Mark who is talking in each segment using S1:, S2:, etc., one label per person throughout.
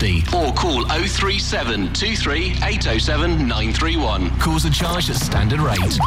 S1: 50 or call 037 23 807 931. Calls are charged at standard rate.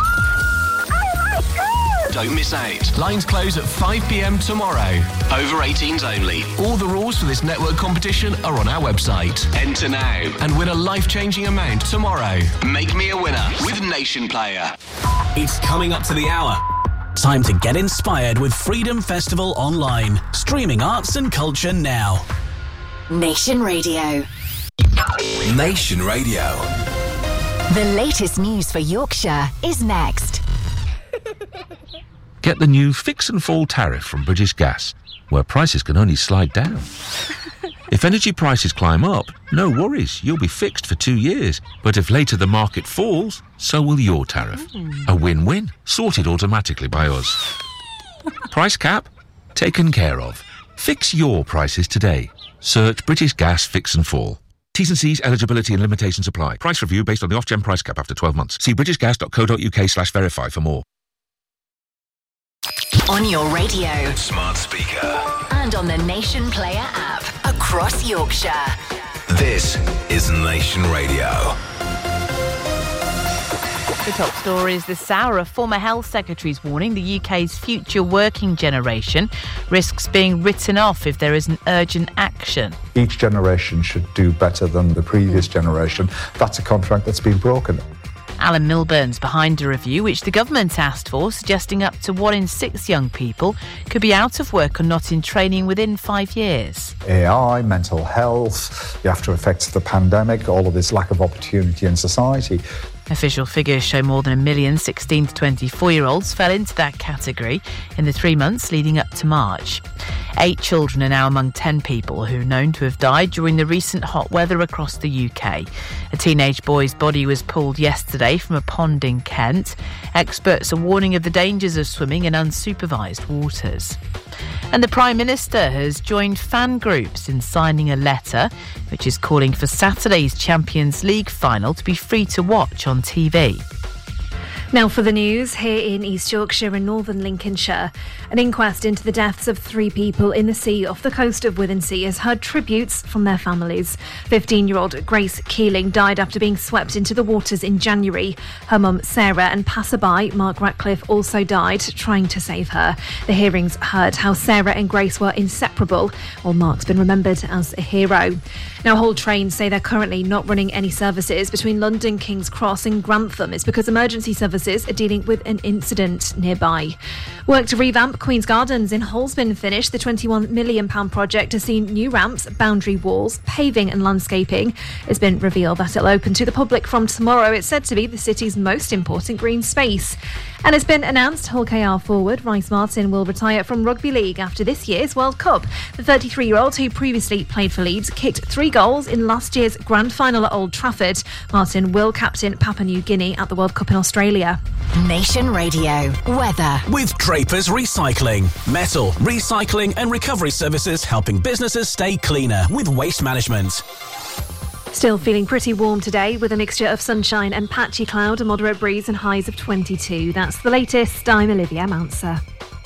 S1: Don't miss out. Lines close at 5 p.m. tomorrow. Over 18s only. All the rules for this network competition are on our website. Enter now and win a life-changing amount tomorrow. Make me a winner with Nation Player.
S2: It's coming up to the hour. Time to get inspired with Freedom Festival Online. Streaming arts and culture now.
S3: Nation Radio.
S4: Nation Radio.
S3: The latest news for Yorkshire is next.
S5: Get the new Fix and Fall tariff from British Gas, where prices can only slide down. If energy prices climb up, no worries, you'll be fixed for 2 years. But if later the market falls, so will your tariff. A win-win, sorted automatically by us. Price cap? Taken care of. Fix your prices today. Search British Gas Fix and Fall. T's and C's, eligibility and limitations apply. Price review based on the off-gen price cap after 12 months. See britishgas.co.uk/verify for more.
S3: On your radio.
S4: Smart speaker.
S3: And on the Nation Player app. Across Yorkshire.
S4: This is Nation Radio.
S6: The top stories this hour. A former health secretary's warning the UK's future working generation risks being written off if there isn't urgent action.
S7: Each generation should do better than the previous generation. That's a contract that's been broken.
S6: Alan Milburn's behind a review which the government asked for, suggesting up to 1 in 6 young people could be out of work or not in training within 5 years.
S7: AI, mental health, the after effects of the pandemic, all of this lack of opportunity in society.
S6: Official figures show more than 1 million 16 to 24-year-olds fell into that category in the 3 months leading up to March. 8 children are now among 10 people who are known to have died during the recent hot weather across the UK. A teenage boy's body was pulled yesterday from a pond in Kent. Experts are warning of the dangers of swimming in unsupervised waters. And the Prime Minister has joined fan groups in signing a letter which is calling for Saturday's Champions League final to be free to watch on TV.
S8: Now for the news, here in East Yorkshire and northern Lincolnshire. An inquest into the deaths of 3 people in the sea off the coast of Withensea has heard tributes from their families. 15-year-old Grace Keeling died after being swept into the waters in January. Her mum Sarah and passerby Mark Ratcliffe also died trying to save her. The hearings heard how Sarah and Grace were inseparable, while Mark's been remembered as a hero. Now Hull Trains say they're currently not running any services between London, King's Cross and Grantham. It's because emergency services are dealing with an incident nearby. Work to revamp Queen's Gardens in Hull's been finished. The £21 million project has seen new ramps, boundary walls, paving and landscaping. It's been revealed that it'll open to the public from tomorrow. It's said to be the city's most important green space. And it's been announced Hull KR forward Rice Martin will retire from rugby league after this year's World Cup. The 33-year-old, who previously played for Leeds, kicked 3 goals in last year's grand final at Old Trafford. Martin will captain Papua New Guinea at the World Cup in Australia.
S3: Nation Radio. Weather.
S2: With Drapers Recycling. Metal, recycling and recovery services helping businesses stay cleaner with waste management.
S8: Still feeling pretty warm today with a mixture of sunshine and patchy cloud, a moderate breeze and highs of 22. That's the latest. I'm Olivia Mounser.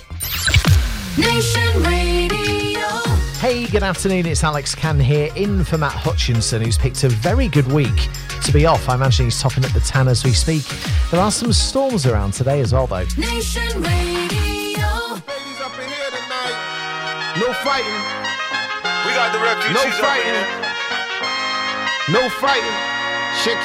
S9: Nation Radio. Hey, good afternoon. It's Alex Cann here, in for Matt Hutchinson, who's picked a very good week to be off. I imagine he's topping up the tan as we speak. There are some storms around today as well, though.
S10: Nation Radio. Ladies up in here tonight. No fighting. We got the refugees. No fighting. No fighting. Shake